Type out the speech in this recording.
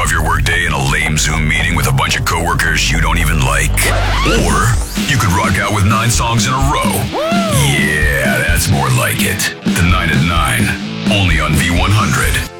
off your workday in a lame Zoom meeting with a bunch of coworkers you don't even like. Or you could rock out with 9 songs in a row. Yeah, that's more like it. The 9 at 9, only on V100.